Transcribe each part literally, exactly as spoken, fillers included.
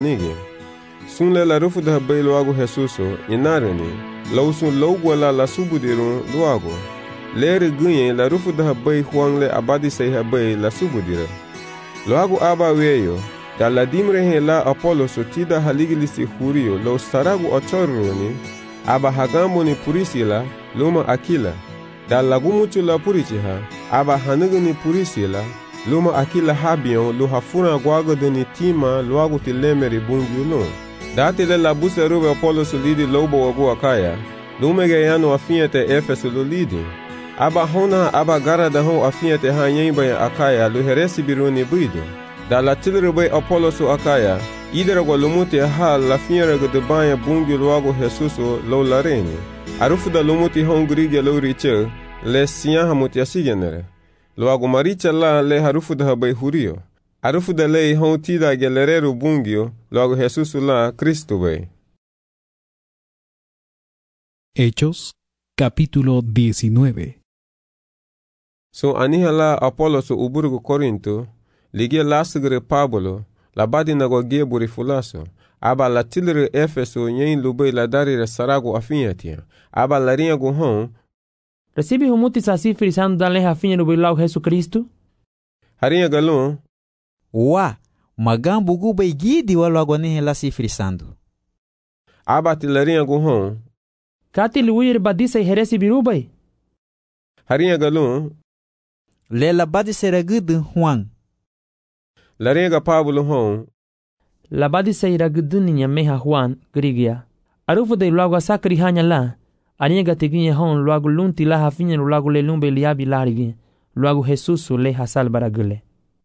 nigi. Sunle la rufu da bay luago Jesuso inarani. Lausun logo la la subudirun luago. Lere gunye la rufu da bay huangle abadi say habay la subudira. Luago aba weyo. Da la dimre he la Apollo so tida haligilisi hurio lo saragu ochoruni. Aba hagambo ni purisila luma akila. Da lagumuchu la purichiha. Aba hanugani purisila. Luma akila habion lo hafuna guago deni tima luago tilemeri bungiulun. Dati le la busa rube Apollo solidi lobo wagu akaya. Lume gayano afiate Efeso lolidi. Aba hona aba gara da hon afiate hanyemba ya akaya lo heresi biruni buido. Da la tilrube Apollo so akaya. Idera gwa lumuti ha la fiera gudubanya bungi luago Jesuso lo lareni. Arufu da lumuti hon grige lo riche le siya hamuti asigenere. Luago maricha la le harufu da habay hurio. Arufu da lei hon tida gelerero bungio, luego Jesús la Cristo ve. Hechos, capítulo diecinueve. So aniha la Apollo so uburgo Corinto, ligia lasgre Pablo, la badi na gogie buri fulaso, aba la tilre Efeso nyen lube la darire sarago afinyatia, aba la rinha go hon, recibe humuti sasi frisando danle afinha lube lau Jesus Cristo? Harinha galon, Wa, magambo gubay gidi walo agonihe la si frisando. Aba tilarinha go hon. Kati luir badisa e heresi birubay. Harinha galon. Lela badisa ragudun Juan. Larinha ga Pablo hon. La badisa iragudun niya meha Juan grigia. Arufu de luago asakri hanya la. Arinha ga teginha hon luago lunti la hafinha luago le lumbe liabi larigi. Luago Jesuso le hasal baragule.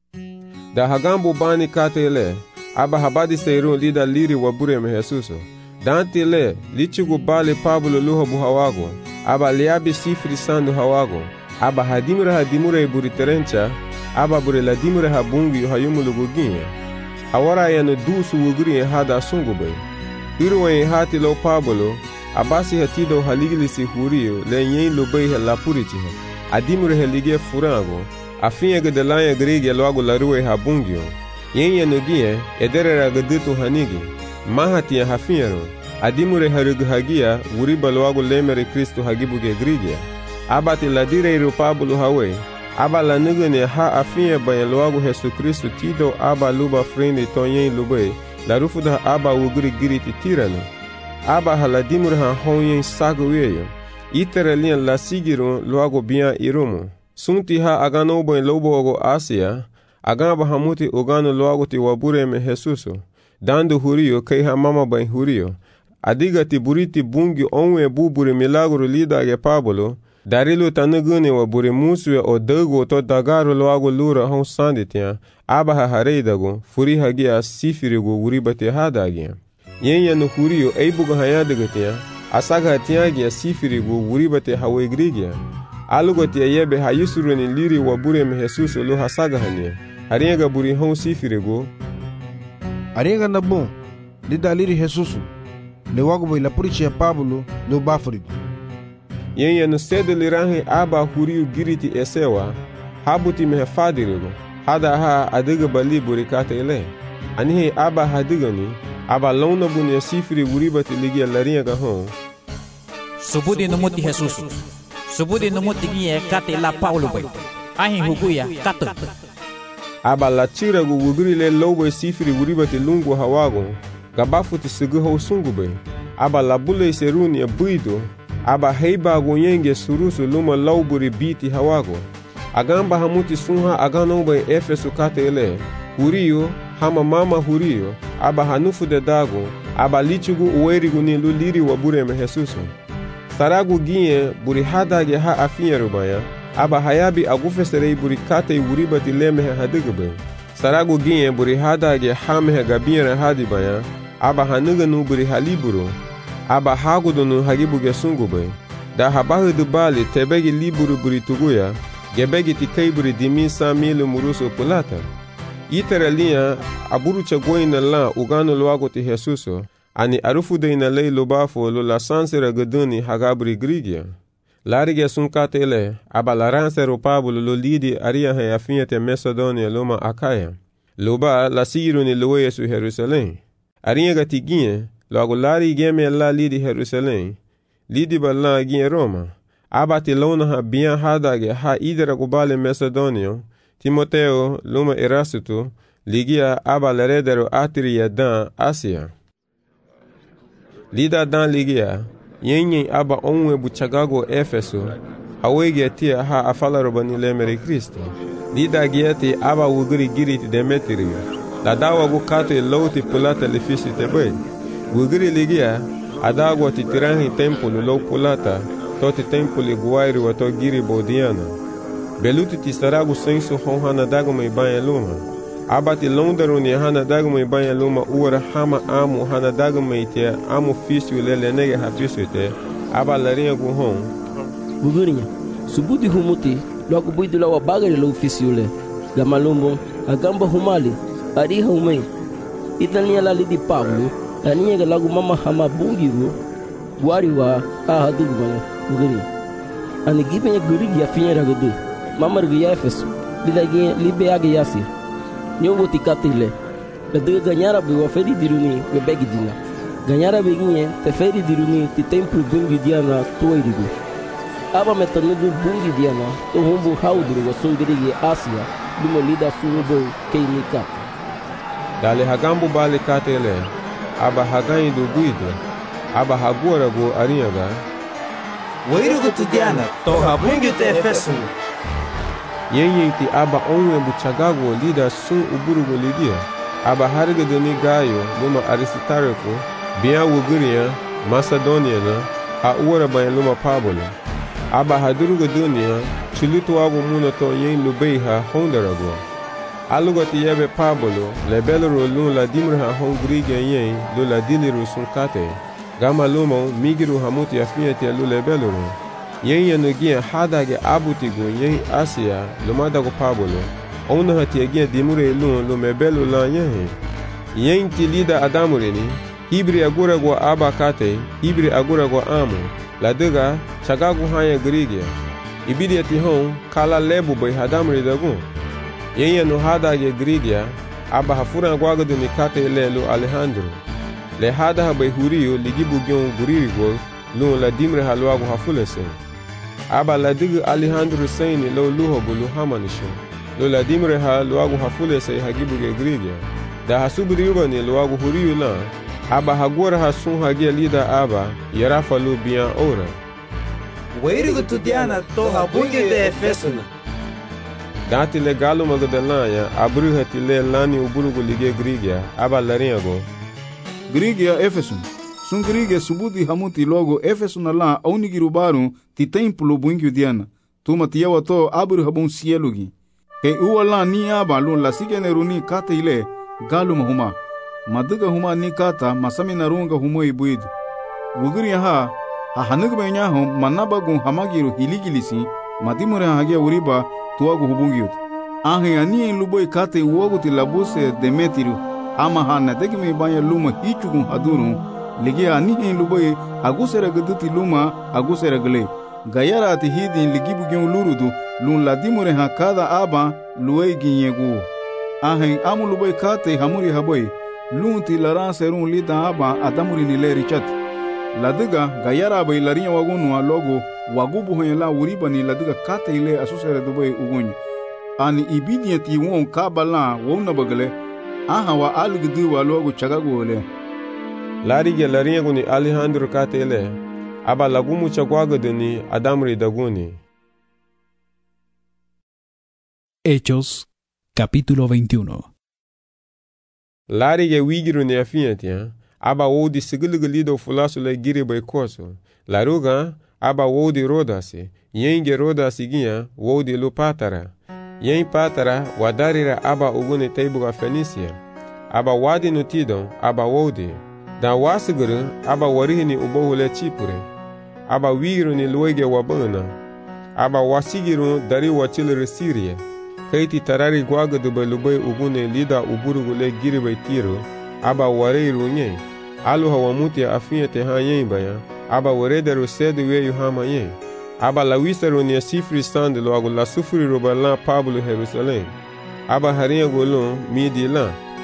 Da hagambo bani katele, aba habadi seiru lida liri wabure me Jesuso. Dantele, lichigu bali Pablo luho buhawago, aba liabi sifri sandu hawago, aba hadimura hadimura iburi terencha, aba bure ladimura habungi hayumulu guginye. Awara yanu dusu wugri hada sungube. Iruwe hati lo Pablo, abasi hatido haligilisi hurio, le nyen lubei helapurichiha, adimura helige furango, afinha gedelanya grige logo larue habungio. Yenye nugie, edere gadutu hanigi. Mahati ya hafinharo. Adimure harugu hagia, uriba logo lemere Kristo hagibuge grige. Abati ladire iru Pablo hawe. Aba la nugene ha afinha bayan logo Jesu Kristo tido aba luba freni tonyen lube. La rufu da aba ugri giriti tirano. Aba haladimure ha honyen sago weyo. Itere lian la sigiro logo bian irumo. Sunti ha agano bo lobo ogo Asia, agaba hamuti ogano logo ti wabure me Jesuso, dando hurio kei ha mama ben hurio, adiga ti buriti bungi onwe bubure milagro lida ge Pablo, darilo tanugune wabure muswe o dago to dagaro logo lura hon sanditia, aba ha hareidago, furi hagia sifirigo uribate hadagia. Yenya no hurio eibuga hayadagatia, asaga tiagia sifirigo uribate hawegrigia. Alugoti yebe hayusuru ni liri wabure me Jesuso lo hasaga hania. Haringa buri hon sifirego. Haringa na bom. Lida liri Jesuso. Le wago boy la purichi ya Pablo lo bafrigo. Yenya no sede lirange aba huriu giriti esewa. Habuti me fadirego. Hada ha adiga bali buri kate ele. Anihe aba hadiga ni. Aba lona buni ya sifiri uribati ligia laringa hon. Subudi no muti Jesuso. Subudi no muti kate la Paulo bay. Ahin huguya kato. Aba la tira gu wugri le lobo sifiri uribati lungu hawago. Gabafuti sugu ho sungu bay. Aba la bule seruni ya buido. Aba heiba gu yenge surusu luma lauburi biti hawago. Agamba hamuti sunha agano bay Efeso kate ele. Hurio hama mama hurio. Aba hanufu de dago. Aba lichugu uwerigu ni luliri wabure me Jesuso. Saragu ginye buri hadage ha afinha rubaya, aba hayabi agufeserei buri kate uribati lemehe hadigube. Saragu ginye buri hadage hamehe gabinre hadibaya, aba hanuganu buri haliburu, aba hagudunu hagibuge sungube. Da habahu dubali tebegi liburu buri tuguya, gebegi tikei buri dimisa milu muruso pulata. Itere linha aburu chagoina la ugano loago ti Jesuso, ani arufu de ina lei lobafo lo la sansera gaduni hagabri grigia. Larige sunkatele, aba la ransero Pablo lo lidi aria he afinete Macedonia loma Akaya. Loba la siru ni loe su Jerusalem. arinha gati ginha, logo lari geme lá lidi Jerusalém, lidi balã ginha Roma, abati lona ha bian hadage ha idera gubale Macedônio, Timoteo, luma Erasto, ligia aba leredero atria dan Ásia. Lida dan ligia, yenyen aba onwe buchagago Éfeso, hawege tia ha afala robani lemere Kristo. Lida gieti aba wugiri giriti Demetrio, la dawa gu kato e louti pulata le fisi tebe. Wugiri ligia, adagwa ti tirangi tempolo lou pulata, toti tempoli guairi wa to giri bodiana. Beluti ti saragu sensu honhana dagoma i banha luma. Abati londaru ni hana dagoma i banha luma uara hama amu hana dagoma i te amu fisiu lele nege ha fisiu te, aba larinha gu hon. Gugurinha, subudi humuti, logo buidu la wabagari lo fisiu le. Gamalumbo, agamba humali, ariha umei. Itania la lidi Pablo, ania galagu mama hama bungiru, guari wa aha dugumane, gugurinha. Ani gipenya gurigi ya finya ragadu, mama rigi ya Efeso, lidagi libe agi yasi. Nyogo tikatile, beduga ganyara be wa feri diruni be begidina. Ganyara be ginye te feri diruni ti templo bungi diana tuwairigu. Aba metanugu bungi diana to humbu haudru wa sungirigi Asia, dumo lida sunubo keinika. Dale hagambu bali katele, aba hagayi do guido, aba hagora go arinhaga. Wairugu tu diana, to habungi te Efeso. Yenyen ti aba onwe buchagago lida sun uburugo ligia, aba harga doni gayo luma Aristarco, bia wuguria, Macedônia na, a uara banha luma Pablo. Aba haduruga dunia, chulutu ago muna to yen lubeiha hondarago. Aluga ti yebe Pablo, lebelero lun la dimraha hongriga yen, lu la diliru sun kate. Gama lumo, migiru hamuti afiati alu lebelero. Yen yanugia hadage abutigo yen Asia, lumadago Pablo. Ona hatiagia dimure lun lumebelu la yen. Yen ti lida adamureni, hibri agurago abakate, hibri agurago amu. La dega, chagagu hanya grigia. Ibidia ti hon, kala lebu bai hadamuri dagun. Yen yanu hadage grigia, aba hafura guagadu ni kate lelu Alejandro. Le hada bai huriyo ligibu gion guririgo, lun la dimre halwago hafulese. Aba la digu Alejandro Saini lo luho bulu hamanisho. Lo la dimre ha luagu hafulese hagibu ge grigia. Da hasubri yubani luagu huriyo la, aba hagora hasun hagia lida aba, yarafa lu bian ora. Wairugu tu diana, to habungi te Efeso. Dati le galo Magdalanya, abru hati le lani uburugu lige grigia, aba larinhago. Grigia Efeso. Sun grigia subudi hamuti logo Efeso na la aunigiru baru ti templo bungi diana. Tuma tiawa to abru habun sielugi. Ke uwa la ni aba lun la sigene runi kata ile galu mahuma. Maduga huma ni kata masami narunga humo ibuidu. Wuguria ha, ha hanug benya hum manabagun hamagiru hiligilisi, madimure hagia uriba tuagu hubungiut. Ahe ani en luboi kate uagu ti labuse Demetrio, ama ha nateki me banya luma hichugun hadurun, ligi ani en luboi agusera gaduti luma agusera gale. Gayara ati hidin ligibu gen lurudu, lun ladimure ha kada aba luei ginyegu. Ahe amu luboi kate hamuri haboi, lunti laran serun lida aba adamuri nile richat. Ladiga gayara bai larinya wagunu logo wagubu hoyela uriba ni ladiga kate ile asusere dubai ugunyi. Ani ibidiya ti won kabala wona bagale aha wa algdu wa logo chagago le. Larige larinya guni Alejandro kate ile aba lagumu chagwago deni adamuri daguni. Hechos capítulo veintiuno. Larige wigiru ne afiatia aba wodi sigilgilido fulasu le giri bai koso. Laruga aba wodi rodasi, yenge rodasi ginha wodi lu patara. Yen patara wadarira aba ugune teibuga Fenisia. Aba wadi nutidon aba wodi. Da wasiguru aba warihini ubohule Chipure. Aba wigiru ni luege wabana. Aba wasigiru dari wachilere Siria. Kaiti tarari gwagadu bai lubai ugune lida uburugule giri bai tiro. Aba wareiru nye. Alu hawamuti afinye te hanye baya. Aba warederu sedu weyu hama ye. Aba la wisaru ni sifri sande lo agu la sufuri roba la Pablo Jerusalem. Aba harinha golon midi la.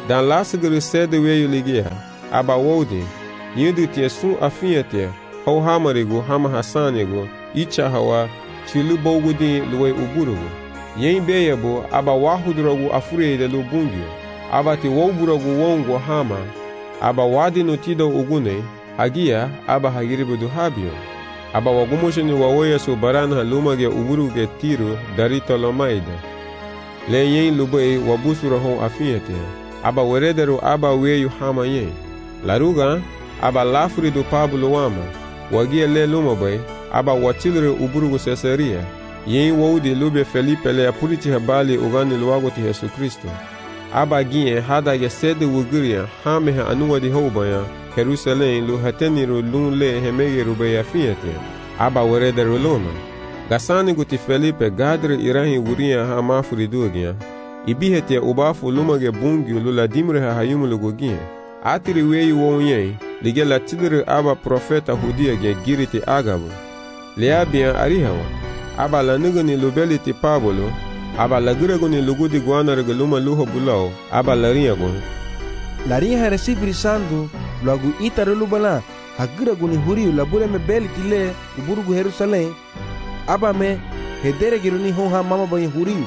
Dan lasgere sede weyu ligia, aba wodi, yindu tie sun afinye tie, hau hamarigu hama hasanigu, icha hawa, chilu bogudi luwe uburugu. Yen beyebo aba wahudrogu afurede lu bungyo, aba ti woburagu wongo hama, aba wadi notido ugune, hagia aba hagiribudu habio. Aba wagumosheni wawoya so baran halumage uburuge tiru dari tolomaida. Le yen lubei wabusura hon afinyete, aba werederu aba weyu hama yen. Laruga, aba lafuridu Pablo wama, wagia le lumabai, aba watilre uburugu Caesarea, yen wodi lube Felipe le apuriti habali ugani luwagoti Yesu Kristo. Aba gien hadage sede wuguria hamehe anuwadi hobaya, Jerusalem lu hateniru lun le hemege rube ya fiete. Aba werederu lona. Gasani guti Felipe gadre irahi wuria ha mafuridugia. Ibihete ubafu lumage bungi lula dimre ha hayumulugugia. Atiri weyu wonye, lige la tidre aba profeta hudia ge giriti agabu. Leabia arihawa. Aba la nugani lubeliti Pablo, aba la guraguni lugudi guanarga luma luho bulao, aba la riagun. La rinha recibir sandu, logo itaru lubala, haguraguni huriu la bule me beliti le, uburugu Jerusalem, aba me, hedere giruni honha mama bani huriu.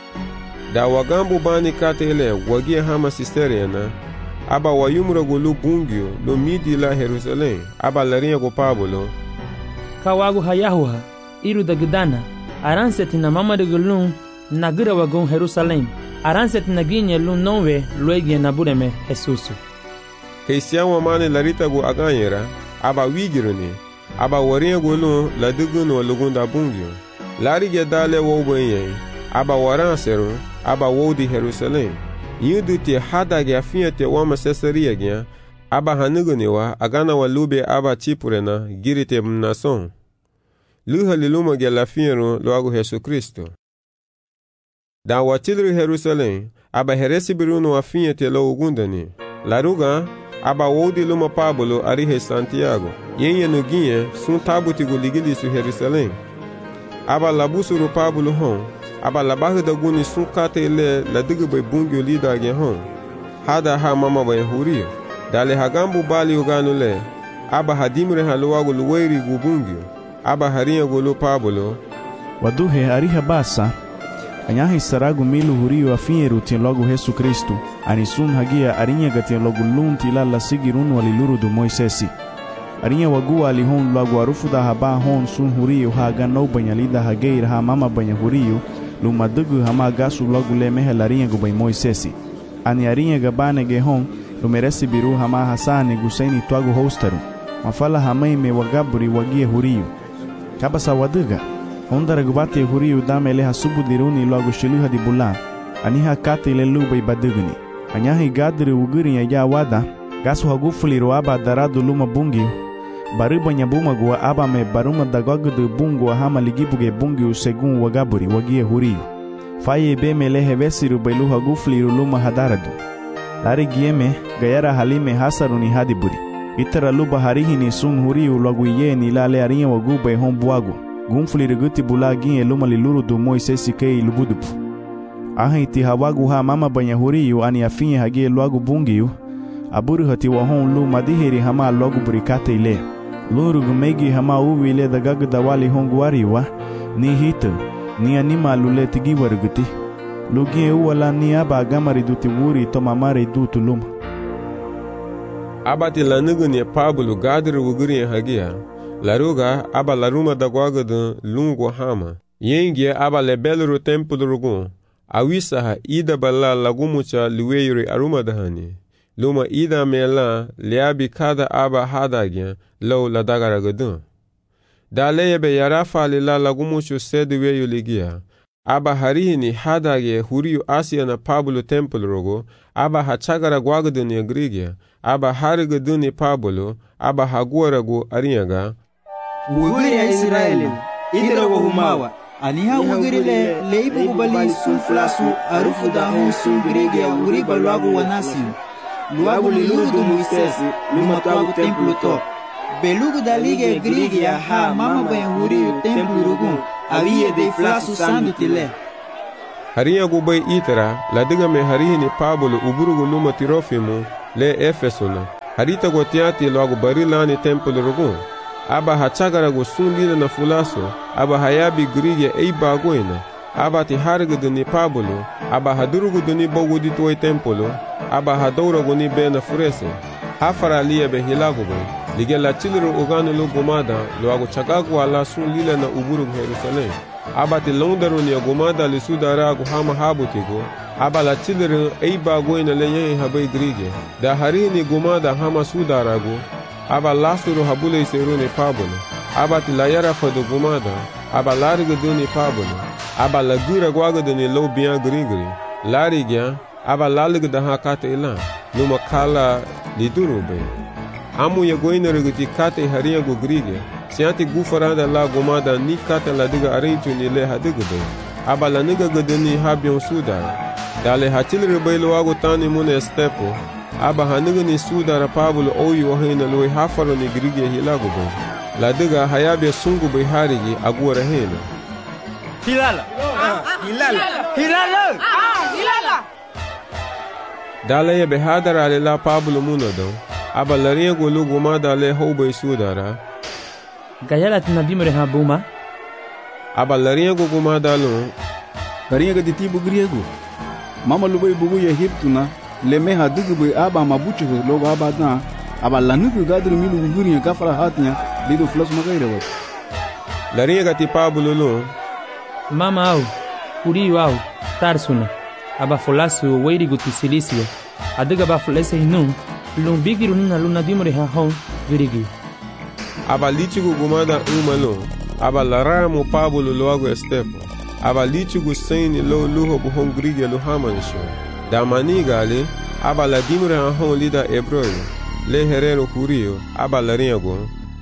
Da wagambu bani katele, wagia hama sisteriana, aba wayumragu lu bungio, lu midi la Jerusalem, aba la riagu Pablo. Kawagu hayahuha, iru da gudana, aranseti na mama de gulun, na gura wagun Jerusalem, aranseti na ginye lu nonwe, luegie na bureme Jesusu. Keisian wamane larita gu aganyera, aba wigiruni, aba wariagu lu la dugun wa lugunda bungio. Larige dale wobenye, aba waranseru, aba wodi Jerusalem. Yudu ti hadage afinyete wama Caesarea gya, aba hanuguni wa agana wa lube aba chipurena, girite mnason. Luha liluma ge la fiero loagu Yesu Kristo. Da watilri Jerusalem, aba heresi biruno wa finyete lo ugundani. Laruga, aba wodi luma Pablo arihe Santiago. Yenye nuginye, sun tabuti guligili su Jerusalem. Aba labusuru Pablo hon, aba labahu da guni sun kate le la digube bungyo lida ge hon. Hada ha mama bayan hurio. Dale hagambu bali uganu le, aba hadimre haluwagu luweri gubungyo. Aba harinha golo Pablo. Waduhe ariha basa. Anyahi saragu milu hurio afinyeru tien logo Yesu Kristu. Anisun hagia arinha gatien logo lunti la la sigirun waliluru du Moisesi. Arinha wagua alihon logo arufu da haba hon sun hurio haga no banyalida hageir ha mama banya hurio. Lumadugu hama gasu logo le mehe larinha gu bay Moisesi. Ani arinha gabane ge hon. Lumeresi biru hama hasani gusaini tuagu hostaru. Mafala hamai me wagaburi wagia hurio. Kabasa waduga, ondara gubate huriu damele hasubu diruni logo shiluha di bulan, aniha kate ile lubay baduguni. Anyahi gadri uguri ya wada, gasu hagufuliru aba daradu luma bungiu, baruba nyabuma gua aba me baruma dagogudu bungu hama ligibuge bungiu segun wagaburi wagie huriu. Faye be melehe vesiru bailu hagufuliru luma hadaradu. Lari gieme, gayara halime hasaruni hadiburi. Itara luba harihini sun huriu logu ye ni lale arinha waguba e hombuagu. Gunfuli guti bulagin luma liluru du Moisesi kei lubudupu. Aha iti hawagu ha mama banya huriu ani afinye hagie logu bungiu. Aburu hati wahon lu madihiri hama logu burikate ile. Luru gumegi hama uwi ile dagagu dawali honguariwa. Ni hita, ni anima lule tigi waruguti. Lugien uwala ni aba agamari duti wuri to mamare dutu luma. Aba ti lanuguni Pablo gadre wuguri hagia. Laruga aba laruma dagwagadu lungu hama. Yengie aba lebelru templu rugun. Awisaha ida bala lagumucha luweyuri aruma dahani. Luma ida mela liabi kada aba hadagya lau ladagaragadun. Daleyebe yarafa lila lagumuchu sedu weyu ligia. Aba harihini hadage huriu Asia na Pablo templu rugu. Aba hachagara gwagadu ni grigia. Aba harigu ni Pablo, aba haguaragu arinyaga. Wuguri ya Israeli, idra wa humawa. Aniha wuguri le leibu kubali sun flasu arufu da hon sun gregi ya wuri balwagu wa nasi. Luagu liluru du Moisesi, lumatuagu templu to. Belugu da lige gregi ya ha mama bayan wuri templu rugun. Aviye de flasu sandu tile. Harinha gubay itara ladiga me harihini Pablo uburugu luma Tirofimu le Efesuna. Harita gotiati loagu barilani templo rugun. Aba hachagara go sunlila na fulaso. Aba hayabi grige ei bagoina. Aba ti hariguduni Pablo. Aba haduruguduni bogudi tuwe templo. Aba hadouraguni bena furese. Hafara liya be hilagubay. Lige la chiliru uganu lu gumada loagu chagagu ala sunlila na uburugu Jerusalem. Aba ti longdaruni ya gumada li sudara gu hama habutigo. Aba la chiliru ei bagoina le yehi habay grige. Da harini gumada hama sudaragu. Aba lasuru habule iseruni Pablo. Aba ti la yara fadu gumada. Aba lariguduni Pablo. Aba la gira guagaduni lo biyan grigri. Larigya. Aba laligda hakate ilan. Numa kala lidurube. Amu ya goina riguti kate haria gu grige. Sianti gufarada la gumada ni kata la diga arinchu ni le hadigube. Aba la niga guduni habion sudara. Dale hachili ribailu wagu tani mune estepo. Aba haniga ni sudara Pablo oyu wahina lui hafaro ni grige hilagube. La diga hayabia sungu bai harigi aguara hina. Hilala! Hilala! Hilala! Hilala! Dale ya behadara alila Pablo munado. Aba laria gulu gumada le houbay sudara. Gayala tinadimre ha buma. Aba laria gu gumada lu. Harinha gaditibu griego. Mama lubay bugu ya hiptuna. Le meha digubay aba mabuchu logo aba dan. Aba lanugu gadru milu guriya kafara hatinya. Lido flas magaira wat. Laria gati Pablo lu. Mama au. Kuriyu au. Tarsuna. Aba folasu weiri guti Silisia. Adiga ba folese hinu. Lung bigiru nina luna dimre ha hon virigi. Aba lichigu gumada umalo. Aba laramo Pablo loago estepo. Aba lichigu saini lo luho buhon grige lo hamanisho. Da manigale. Aba la dimre ha hon lida ebroyo. Le herero Kuriyo. Aba lariago.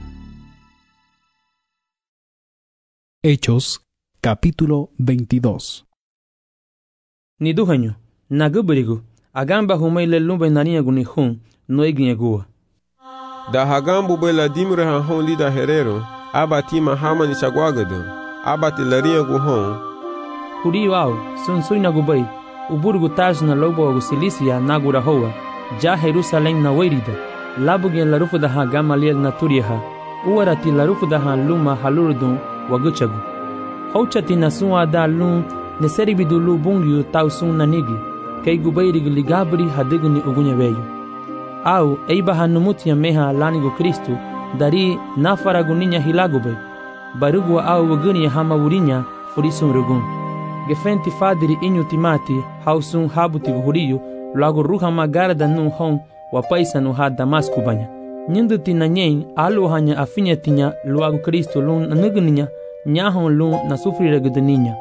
Hechos, capítulo veintidós. Ni duhanyo. Nagubirigu. Agamba humay le lumbe naniagu ni hun. No iginyagua. Da hagambu be la dimre ha hon lida herero. Aba tima hamani chagwagado. Aba ti laria gu hon. Kuriyu au. Sun sui nagubay. Uburgu taj na lobo gu Silisia nagura hoa. Ja Jerusalem na weirida. Labugen la rufu da ha gamaliel na turiha. Uara ti la rufu da ha luma halurdun waguchagu. Hauchati na sunwa da lun. Neseri bidulu bungiu tau sun nanigi. Kei gubayrig ligabri hadigni ugunya veyo. Au eiba hanumutia meha lanigo Kristu dari nafaragu ninya hilagube. Barugwa au waguni hama wurinya furisun rugun. Gefenti fadiri inyu timati hausun habuti huriyu lago ruha magara da nun hon wapaisa nu ha Damasku banya. Nyindu tina nyen alu hanya afinya tinya luagu Kristu lun nugninya nyahon lun na sufriragudninya.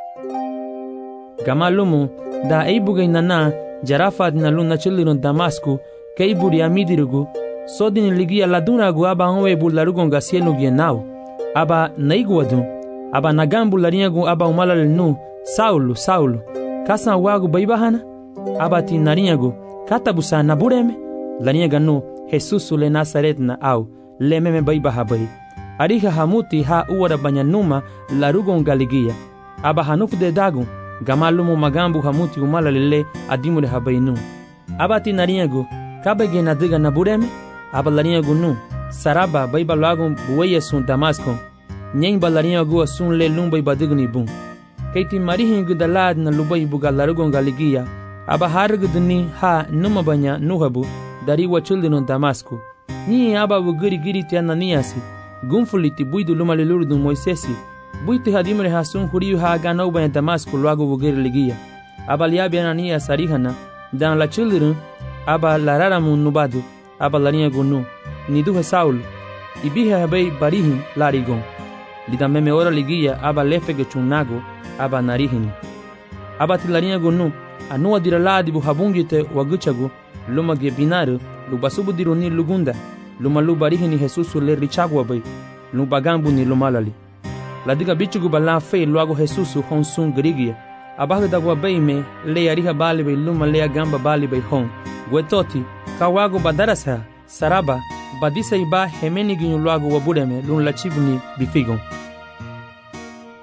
Gamalumu da eibugay nana jarafad na lun na chilirun Damasku kei buri amidirugu sodin ligia laduragu aba onwe bularugon gasienu gienau aba naiguadun aba nagambu lariagu aba umalal nu Saulo Saulo kasa wagu baibahana aba ti nariagu katabusa nabureme lariaga nu Jesus le Nazaret na au lememe baibaha bai ariha hamuti ha uwara banyanuma larugon galigia aba hanuf de dagu gamalumu magambu hamuti umalalele adimure habainu aba ti nariagu kabege na diga na bureme abalarinha gunu saraba bai balagun bueya sun Damasco nyen balarinha gu sun le lumbai badigni bun keiti marihin gudalad na lubai bugalarugon galigia aba hargudni ha numa banya nuhabu dari wachuldinon Damasco ni aba bugiri giri tiana niasi gunfuliti buidu lumale lurdun Moisesi buiti hadimre ha sun huriyu ha ganau banya Damasco luago bugiri ligia aba liabi anania sarihana dan la children aba lararamun nubadu aba larinha gunu niduhe Saulo ibiha habei barihin larigon lida meme ora ligia aba lefege chunago aba narihini aba tilarinha gunu anua diraladi bu habungite waguchagu luma ge binaru lubasubu diruni lugunda luma lu barihini Jesus le richagwa bai lubagambu ni lumalali ladiga bichugu bala fe luago Jesus honsun grigia abaga dagwa bai me le ariha bali bai luma le gamba bali bai hon gwetoti kawago badarasa saraba badisa iba hemeni ginyu luago wabureme lun lachibuni bifigon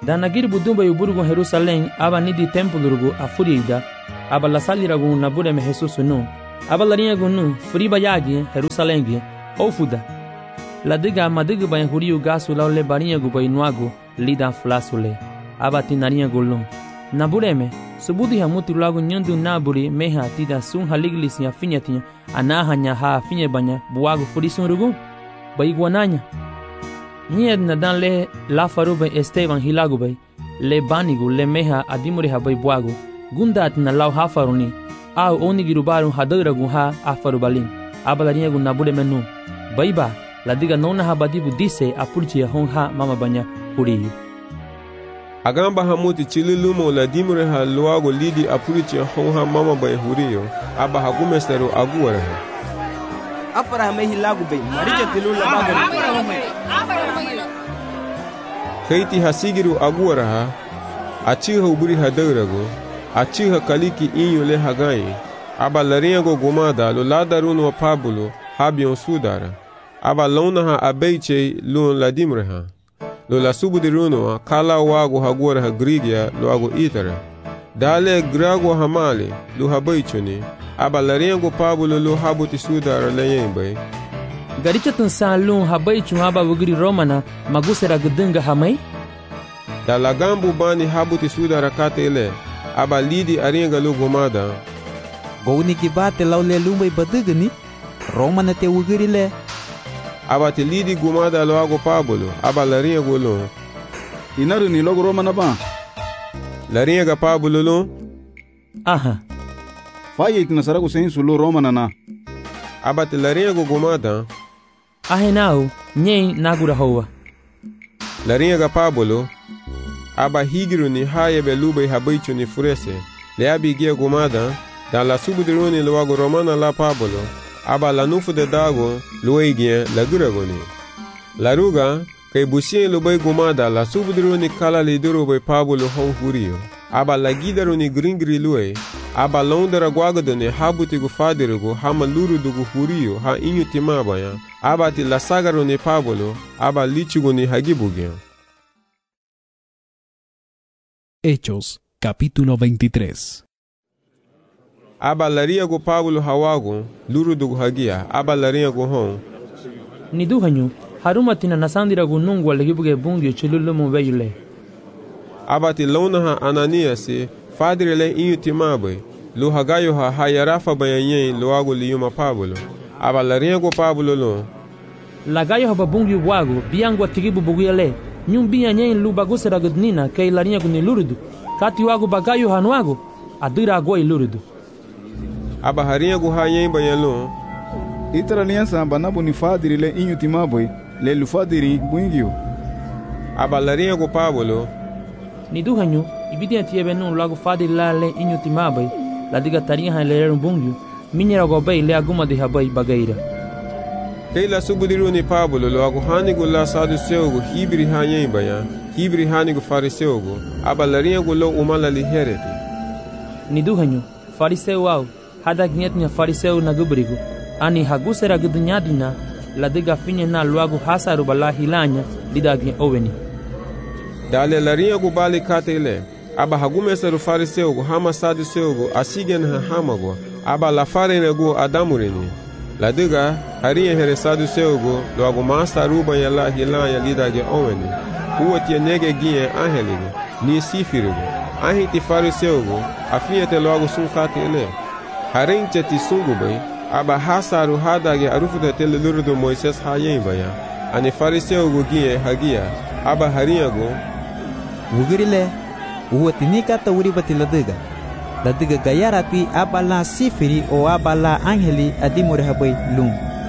Da nagir budumba yuburgu Jerusalém aba nidi templo rugu afurida aba la saliragu nabure me Jesus no aba larinha gunu furiba yagi Jerusalém ofuda la diga madiga ban huriu gasu la le barinha gu bai nuago lida flasule aba tinarinha golon nabureme subudi hamuti lagu nyandu naburi meha tida sun haliglis nya finyatinha anaha nya ha finye banya buago furisun rugu bai guananya Nied na dan le la farube Esteban hilagu bay le banigu le meha adimure ha bay buago gundat na lau ha faruni au onigiru baru hadaragu ha afarubalin abalarinha gu nabude menu bayba la diga nona ha badibu dise apurchi hon ha mama banya huriyu agamba hamuti chililumo la dimure ha luago lidi apurchi hon ha mama banya huriyu aba hagumesteru aguwara afara me hilagu bay marija tilula bagari Keiti hasigiru aguaraha achiha uburi hadarago achiha kaliki inyo le hagai aba laringo gomada lo ladaruno pabulo habion sudara aba launaha abeiche lo ladimreha lo la subudiruno kala wago haguaraha grigia lo ago itara dale grago hamale lo habeichoni aba laringo pabulo lo habuti sudara leyembe Garicha tun salun habai chun haba wugiri romana magusera gudunga hamai? Da lagambu bani habuti suda rakate ele aba lidi aringa lo gomada. Gouni kibate laule lumbai badugani romana te wugiri le. Aba te lidi gomada lo ago pabulo aba laringa golo. Inaru ni logo romana ba? Laringa pabulo lo? Aha. Faye itinasarago sensu lo romana na. Aba te laringa gomada. Ahenau, nyei nagura hoa. Larinha pabulo, aba higiru ni haye belube habaichu ni furese, le abigia gomada, da la subudiruni luago romana la pabulo, aba la nufu de dago, lueigien la guragoni. La ruga, kay busien lubay gomada la subudiruni kala liduro bay pabulo hon hurio, aba la gidaruni gringri lue, aba londera guagadone habuti gu fadirugo hama luru dugu hurio ha inyu timabaya aba ti la sagaro ni pabulo aba lichugo ni hagibugia. Hechos capítulo veintitrés. Aba laria gu pabulo hawago luru dugu hagia aba laria gu hon niduhanyu haruma tina nasandira gu nungu alagibuge bungyo chilulumu veyule aba ti lona ha ananiasi Fadrile inyu timabe, lo hagayo ha hayarafa bayanyen lo ago liyuma pabulo. Aba laringo pabulo lo. Lagayo ha babungi wago, biango tigibu buguyale, nyum biyanyen lu bagusera gudnina, kay laringo ni lurudu. Kati wago bagayo ha nuago, adira agoi lurudu. Aba haringo ha yen bayanlo. Itara liansa banabu ni fadirile inyu timabe, le lufadiri buingyo. Aba laringo pabulo. Niduhanyu, ibidi atiebe nun lago fadi lale inyu timabai, la diga tarinha ha lererum bungyu, minyera gobei le aguma de habai bagaira. Kay la subudiru ni pabulo lo ago hanigo la sadu seugo hibri ha yen baya, hibri hanigo fariseugo, aba laringo lo umala li hereti. Niduhanyu, fariseu au, hada gnyetnya fariseu na gubrigo, ani hagusera gudunyadina, la diga finye na luago hasaru bala hilanya, lidagnya oweni. Dale larinha gu bali katele, aba hagumeseru fariseu gu hama saduseu gu asigen ha hamago, aba la farine gu adamurini. La diga harinha here saduseu gu lo agu masa ruba ya la hilanya lidage oweni. Uwa tia nege gie angelige, ni sifirigo. Ahiti fariseu gu afinyete lo agu sun katele. Harinche ti sungu bay, aba hasaru hadage arufuta tele lurudu Moises hayen baya. Ani fariseu gu gie hagia, aba harinha gu Wugirile, uwatinika ta wuri bati ladiga. Ladiga gayarati abala sifiri o abala angeli adimure habai lum.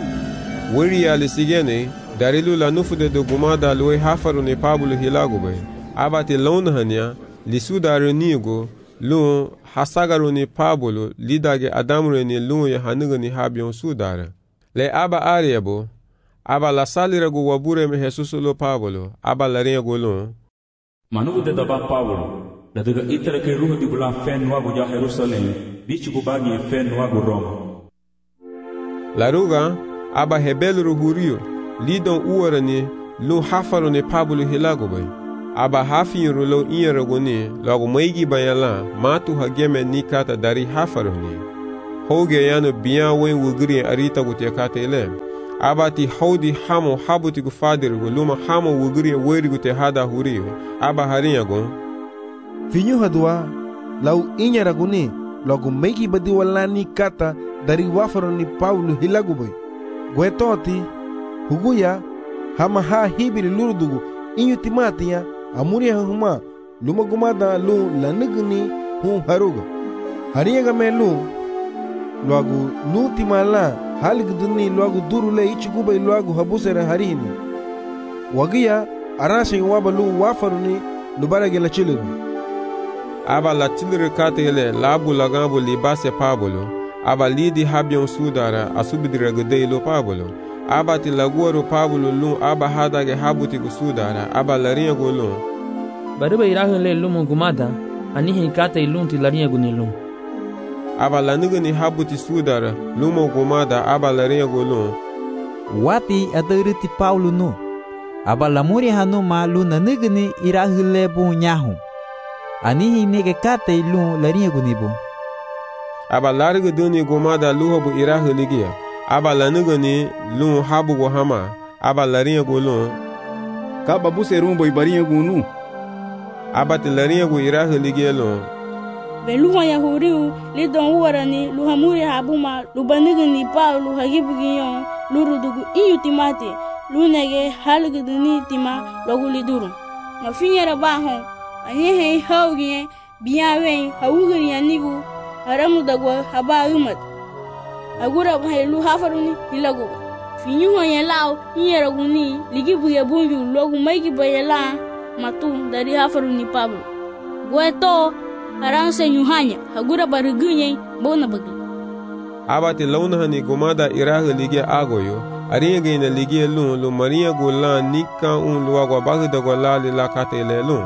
Wuri ya lisigene, darilu la nufu de dogumada lue hafaru ne pabulo hilagu bay. Abati launahanya, lisudaru nigo, lun hasagaru ne pabulo, lidage adamure ne lun ya hanuga ni habion sudara. Le aba ariabo, aba la saliragu wabure me Jesusu lo pabulo, aba la ringo lun. Manugu de daba Paulo, la diga itara ke ruho di bula fen nuago ya Jerusalem, bichu kubagi fen nuago Roma. La ruga, aba hebelu ruhurio, lidon uarani, lu hafaru ne Paulo hilago bay. aba hafinru lo inraguni logo maigi bayala matu hageme nikata dari hafaruni hoge yano biya wen wugri arita gutia katele abati haudi hamo habuti gu fadir gu luma hamo wugri weri gutia hada huriyo aba hariya gu finyu hadwa lau inraguni logo maigi badi wala nikata dari wafaruni Paulo hilagubai gwetoti huguya hama ha hibiri lurudugu inyu timatiya amuri huma luma gumada lu lanigni hu haruga hariyaga me lu luagu lu timala haligduni luagu durule ichiguba luagu habusere harini wagiya arashin waba lu wafaruni lubarage la chiliru aba la chiliru katele labu lagambu libase pabolo aba lidi habyon sudara asubidira gudei lo pabolo aba ti laguaro pablo lu aba hadage habuti gu sudara aba larinha gu lu bariba irahin le lumu gumada anihi kata ilunti larinha gu nilu aba lanigani habuti sudara lumu gumada aba larinha gu lu wati adariti Paulo nu aba lamuri hanu ma lu nanigani irahin le bu nyahu anihi nege kata ilu larinha gu nibu aba larga duni gumada luho bu irahin ligia aba lanigani lu habu gu hama aba larinha gu lu kaba buse rumbo ibarinha gu nu aba ti larinha gu irahin ligia lu be luha ya huriu li don warani lu hamuri habuma lu banigani pa lu hagibugiyon lu rudugu iyu timate lu nege halguduni tima logu liduru ma finyera ba hon anye he hawgiye biyawen hawugari yanigu haramu dagwa haba umat agura bahelu hafaruni hilago finyu hoye lao hiera guni ligibu ya bunju logu maigi bayela matu dari hafaruni Pablo gweto haranse nyuhanya agura barugunye bona bagi abati launa hani gumada iraga lige agoyo ariga ina lige lu lu maria gola nika un lu agwa bagda gola la katele lu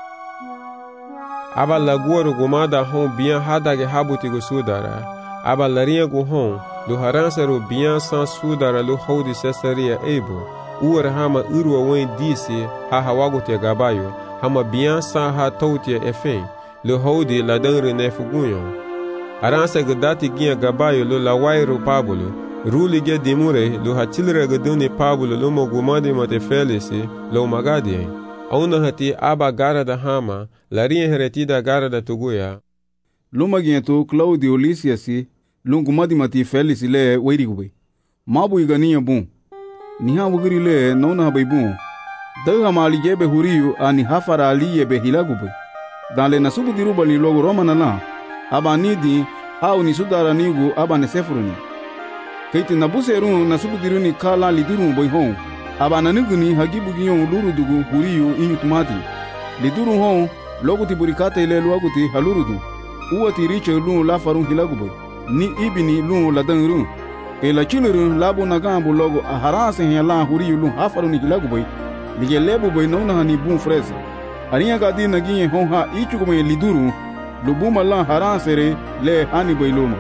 aba laguaro gumada hon bien hadage habuti go sudara aba laria go hon lu haransaro bien sans sudara lu hodi cesaria ebo uar hama urwa wen disi ha hawago te gabayo hama bien sans ha tauti efen lu hodi la dangre nefugunyo aransa gadati gia gabayo lu la wairo Pablo ruli ge dimure lu hatilre gaduni Pablo lu mo gumadi mate felisi lu magadi auna hati aba gara da hama larinha heretida gara da tuguya luma giento Claudio Lysiasi lungu madi mati Felix le weirigube mabu igania bun niha wugiri le nona habai bun daga mali jebe huriyu ani hafara aliye be hilagube dale nasubu diruba ni logo romana la aba nidi hau ni sudara nigu aba ne sefuruni keiti nabuserun nasubu diruni kala lidurun boy hon aba naniguni hagibu giyon lurudugu huriyu inyu tumati lidurun hon logo tiburikate ile luaguti halurudu uwati riche lu la farun hilagube ni ibini lu la danru e la chilurun labu nagambu logo aharase hela huriyu lu hafarun hilagube lige lebu boy nona hani bun frese ariya gadi nagiye hon ha ichugume liduru lubuma la harasere le hani boy luma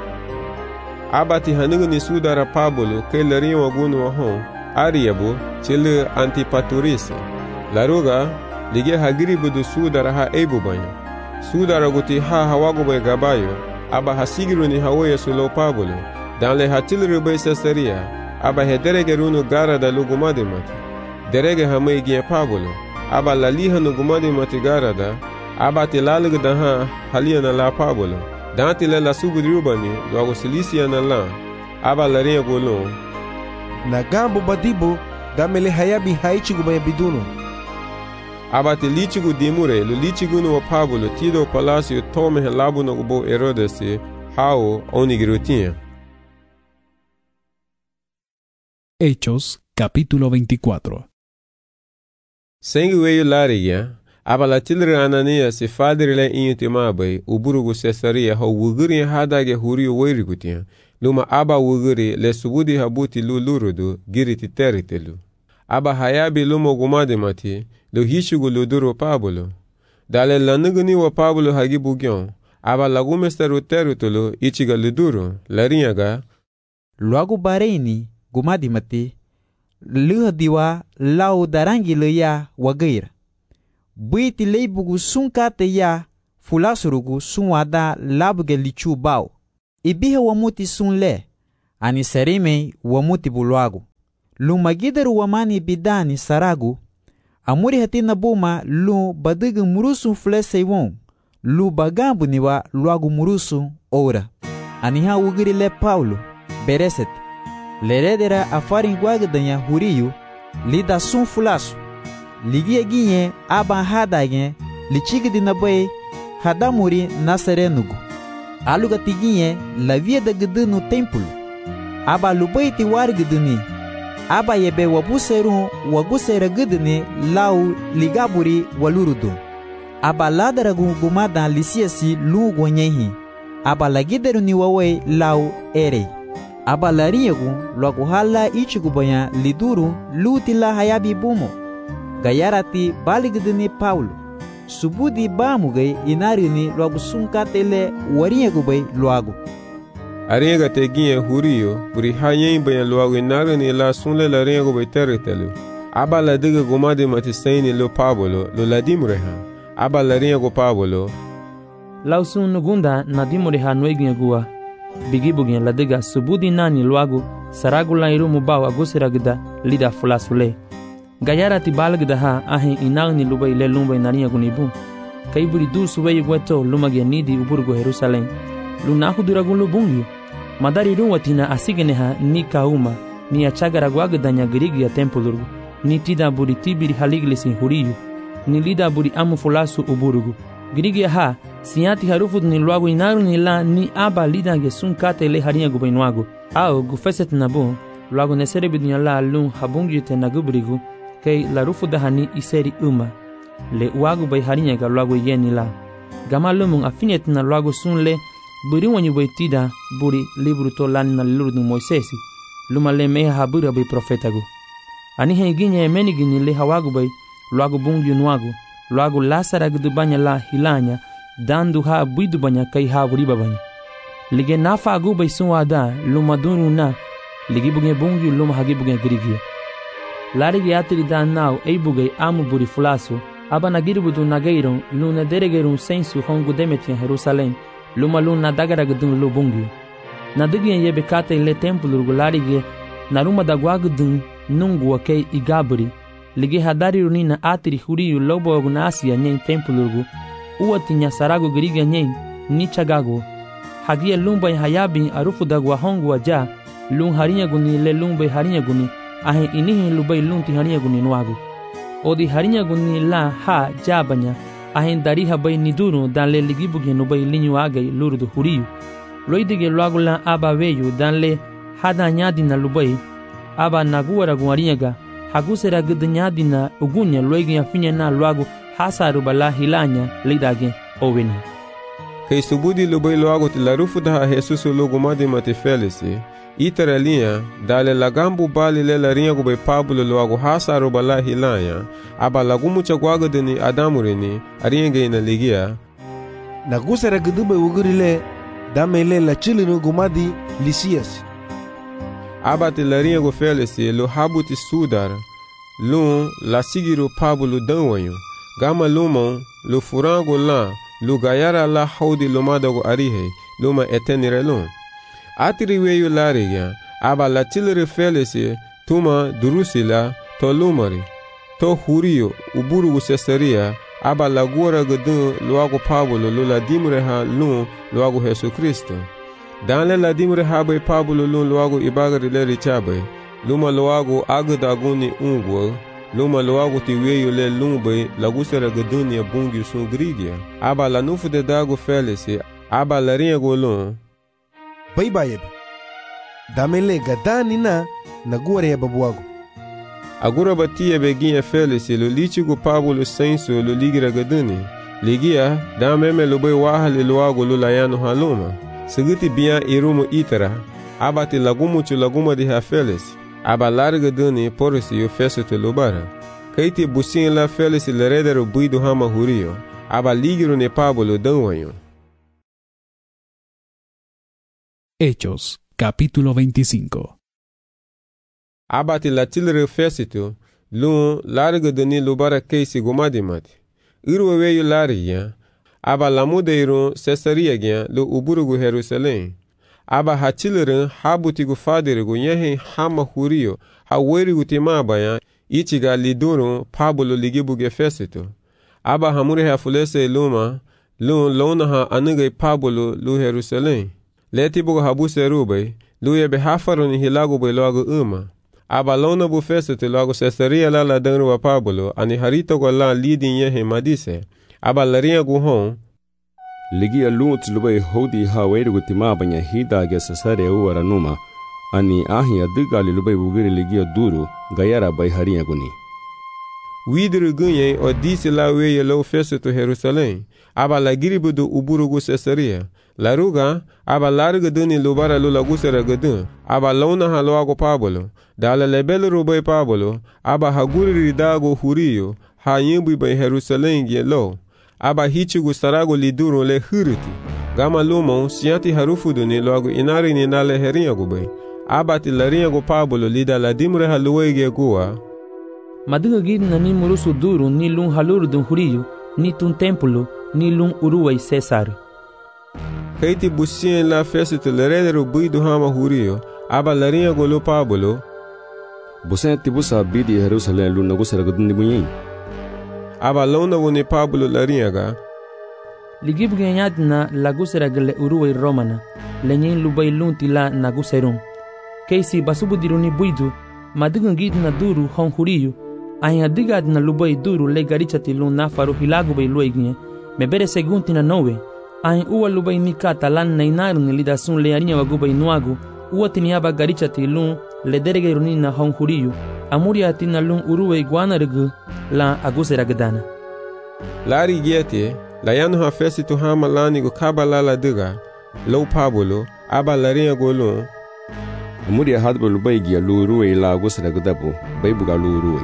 abati haniguni sudara Pablo ke larin wagunu hon ariyabu chile Antipatris laruga lige hagiribu du sudara ha ebu banyo sudara guti ha hawago bay gabayo aba hasigiru ni hawoye sulo Pablo dan le hatilru bay Caesarea aba hederege runu gara da lugumadi mati derege hamay gie Pablo aba laliha no gumadi mati gara da aba tilalugu da ha haliyana la Pablo dan tile la subudrubani logo Cilicia na la aba larinha golon na gambo badibo gamele hayabi haichigu bay biduno abati lichigu dimure lu lichigu no Pablo tido palacio tome labu no bo Herodes hao onigirutinha. Hechos capítulo veinticuatro. Sengueyo lariya abala tilre Anania se fadrile intimabai uburugu Caesarea ho wuguri hadage huriyo weirigutinha luma aba wuguri le subudi habuti lu lurudu giriti teritelu aba hayabi lumo gumade mati lo hishugu luduro Pablo dale lanuguni wa Pablo hagibu gyon aba lagumesteru teritelu ichiga luduro larinyaga luagu bareni gumadi mati luha diwa lau darangi leya wagair buiti leibugu sun kate ya fulasurugu sun wada labuge lichu bau. Ibihe wamuti sun le, ani serime wamuti bulwagu. Lu magidaru wamani bidani saragu, amuri hatina buma lu badigu murusu flese won, lu bagambu niwa luagu murusu ora. Aniha ugiri le Paulo, bereset, leredera afarin guagdanya huriyu, lida sun fulasu. Ligie ginye aban hadagen, lichigidi nabai hadamuri nasarenugu. Aluga tiginye la via da gdunu templo. Aba lubaiti war gduni. Aba yebe wabuseru wagusera gduni lau ligaburi walurudu. Aba ladaragu gumada lisiasi lugu nyehi. Aba lagideru ni wawe lau ere. Aba lariyagu luagu hala ichigubaya liduru lutila hayabi bumo. Gayarati baligduni Paulo. Subudi bamugai inarini luagu sunkatele wariyagubai luagu. Ariyaga teginye huriyo, buri hayen bayan luagu inarini la sunle la riyagubai teretelu. Aba la diga gumadi matisaini lo Pablo, lo ladimreha. Aba la riyagu Pablo. Lau sun nugunda na dimreha nueginye gua. Bigibugye la diga subudi nani luagu, saragula iru mubau agusiragda lida fulasule. Gayara ti balagda ha ahe inagni lubai le lumbai nariya gunibu. Kaiburi dur subai gweto lumage nidi uburgo Jerusalem. Lunahu duragun lubungi. Madari ruwatina asigene ha ni kauma, ni achagara guagdanya girigia tempulurgu, ni tida buri tibiri haliglisin huriyu, ni lida buri amu fulasu uburugu. Girigia ha, siati harufut ni luagu inaru ni la ni aba lida gesun kate le haria gubainuagu. Ao gufeset nabu, luagu nesere bidunya la lun habungi te nagubrigu, kei la rufu dahani iseri uma. Le uagu bai haria ga luagu yeni la. Gama lumun afinet na luagu sun le, buri wanyu bai tida buri libru to lan na lurdu Moisesi. Luma le meha habura bai profetagu. Anihe iginye emeni gini le hawagu bai, luagu bungi unuagu, luagu lasara gudubanya la hilanya, dandu ha buidubanya kai ha buribabanya. Lige nafa agu bai sunwada, luma dunu na, ligi buge bungi luma hagi buge girigia. Larigi atiri da nau ei buge amu buri fulasu, aba nagiribudu nageiron, luna deregerun sensu hongu demetian Jerusalem, luma luna dagara gudun lu bungi. Nadigien yebe kate le tempulurgu larigi, naruma dagwagudun nungu wakei igaburi, ligi hadari runina atiri huriyu lobo ogunasi nyen tempulurgu, uwatinya saragu giriga nyen ni chagagu. Hagia lumbai hayabin arufu dagwa hongu waja, lun harinya guni le lumbai harinya guni, ahe inihi lubai lunti harinya guni nuagu. Odi harinya guni la ha jabanya, ahe dariha bai niduru dan le ligibugi nubai linyu agai lurdu huriyu. Loidige luagu la aba veyu dan le hada nyadina lubai, aba naguara guarinyaga, hagusera gudnyadina ugunya loigi afinya na luagu hasaru bala hilanya lidage oveni. Kei subudi lubai luagu tila rufu daha Jesusu lugu madi mati felisi, itara linha, dale lagambu bali le larinha gubai Pablo luagu hasaru bala hilanya, aba lagumu chagwaga dini adamurini, arinha ina ligia. Nagusera gudubai ugurile, dame le la chilinu gumadi lisias. Aba ti larinha gu felisi, lu habuti sudar, lu la sigiru Pablo danwanyu, gama lumon, lu furangu la, lu gayara la haudi lumadagu arihe, luma etenire lum. Atiri weyu larigya, aba la tilere felisi, tuma durusila, to lumari, to huriyo, uburugu sesaria, aba la gura gudun luagu Pablo lu la dimreha lum luagu Jesu Kristo. Danle la dimreha bai Pablo lum luagu ibagari le richabai, luma luagu agudaguni ungwa, luma luagu ti weyu le lumbai lagusera gudunia bungi sun grigia, aba la nufu de dagu felisi, aba la rinyagu lum. Bai bayebe, damele gadani na naguare ya babuagu. Agura batia beginha felisi lu lichigu Pablo sensu lu ligira gaduni, ligia dameme lu bai wahali luagu lu layanu haluma. Seguti bia irumu itara, abati lagumu chu laguma di ha felisi, aba larga duni porisi yu fesu te lubara. Kaiti busin la felisi leredero buidu hama huriyo, aba ligiru ne Pablo danwanyo. Hechos, capítulo veinticinco. Abati la tilre fesitu, lu larga duni lubara keisi gumadimati. irwe weyu lari gya, aba lamudeirun Caesarea gya lu uburugu Jerusalem. Aba hachilirin habutigu fadirigu nyehin hama hurio ha werigu timaba ya ichiga lidurun Pablo ligibuge Fesito. Aba hamuri hafulese luma lun lona ha anigay Pablo lu Jerusalem. Leti buga habuse rubay lu yebe hafarun hilagu bay loagu uma. Aba lona bu Fesito loagu Caesarea la la denru wa Pablo ani harito go la lidin yehin madise. Aba laria gu hon ligia lunt lubay hodi ha werigu timabanya hida ge sasare uwara numa ani ahi adigali lubay bugiri ligia duru gayara bay haria guni widru gunye o disi la weye lo Fesito Jerusalem. Aba la giribudu uburugu Caesarea laruga aba larga duni lubara lula gusera gadun aba lona haloago Pablo dala lebel rubay Pablo aba haguri dago hurio ha yimbu bay Jerusalem ge lo aba hichigu sarago liduro le huriti gama lumon sianti harufudu ni logo inari ni nale heringa gubay aba ti laringa go Pablo lida la dimre haluege gua madiga gid na ni murusu duro ni lun haluru dun hurio ni tun templo ni lun uruway Cesar Keiti busien la Fesito lerederu buidu hama hurio aba laringa go lo Pablo busen tibusa bidi Jerusalem lu nagu saragadun bunyin aba lona woni Pablo laringa ligib ganyad na lagusera gele uruway romana lenyen lubay lunti la naguserum keisi basubu diruni buidu madiga gid na duru hon hurio aya digad na lubay duru le garichati lun na faru hilagu bay luegne mebere segunti na nowe ay uwa lubay ni kata lan na inarun lida sun le arinya wagubay nuagu uwa tiniaba garichati lun le derege runi na hon hurio amuria tina lun uruway guanargu la agusera gadana lari giete la yanu ha Fesito hama lani go kabala la diga lo Pablo aba laringa go lun amuria hadbo lubay gia lu uruway la agusera gadabu bay buga lu uruway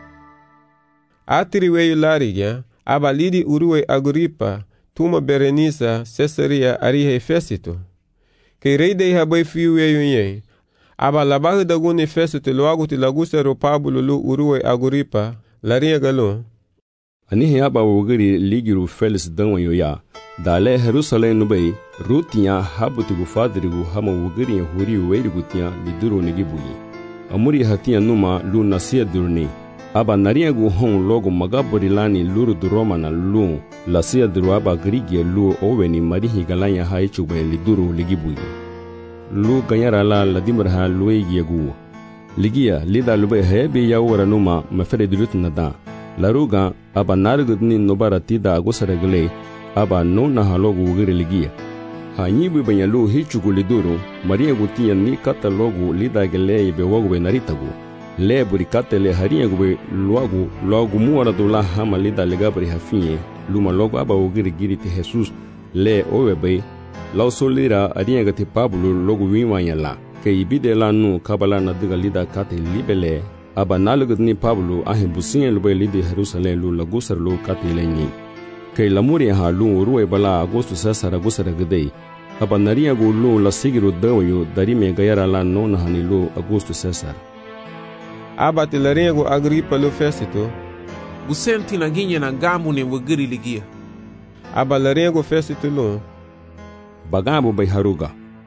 atiri weyu lari gya aba lidi uruway Agripa tuma Berenisa Caesarea arihe Fesito ke reidei habay fiu weyu nye aba labahu daguni Fesito loagu ti lagusero Pablo lu uruway Agripa laringa galon anihi aba wugiri ligiru Felix danwayo ya dale Jerusalem nubay rutiya habutigu fadirigu hama wugiri huri weirigu tiya liduru nigibuyi amuri hatiya numa lu nasiya durni aba nariyagu hon logo magabori lani luru du romana lu lasiya duru aba grigie lu oweni marihi galanya haichube liduru ligibuyi lu ganyara la ladimraha luegiegu ligia lida lube hebe yawara numa mafere dilut nada laruga aba nargudni nobara tida agusaragle aba nona halogu wugiri ligia hanyibu banyalu hichugu liduru maria gutiya ni katalogu lida gele be wagu be naritagu le burikate le haria gube luagu luagu muara dula hama lida legabri hafinye luma logo aba wugiri giriti Jesus le owebe law solira aria gati Pablo logu wiwanya la ke ibide la nu kabala na diga lida kate libele aba nalugni Pablo ahe busin lube lidi Jerusalem lu lagusar lu kate lenyi ke lamuri ha lu ruwe bala agosto sasara gusara gdei aba naria gu lu la sigiru dawayo dari me gayara la nona hani lu agosto sasar aba tilaria gu Agripa lu Fesito busenti na ginye na gamu ne wugiri ligia aba laria gu Fesito lu bagabu bay haruga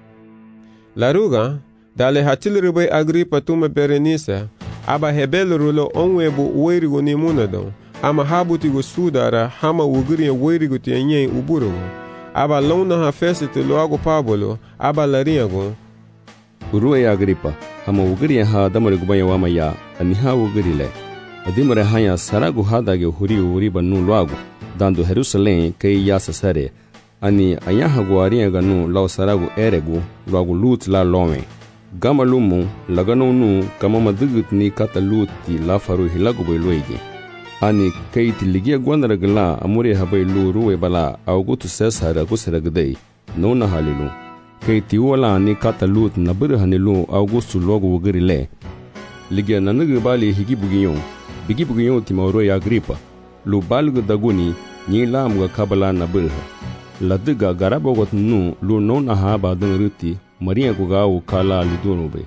laruga dale hatilru bay Agripa tuma Berenisa aba hebelru lo onwebu weirigu ni munadon ama habutigu sudara hama wugiri weirigu tiyenye uburugu aba lona ha Fesito loago Pablo aba laria gu uruwe Agripa hama wugiri ha damarigu baya wamaya aniha wugiri le adimare haya saragu hadage huri uri banu loago dando Jerusalem kay yasa sare ani ayaha guaria ganu law saragu eregu loagu lut la lome gama lumu lagano nu kama madugut ni kata luti la faru hilagu bay loigi ani kayti ligia gwandara gala amuri habay lu ruwe bala augutu Cesar gusera gdei nona halilu kayti wala ni kata lut nabur hanilu augustu logo wugiri le ligia nanugu bali higi bugiyon bigi bugiyon ti mauro ya Agripa lu balgu daguni ni lamga kabala nabur ladiga garabogot nu lu nona haba dan ruti Maria Gugau Kala Lidunube.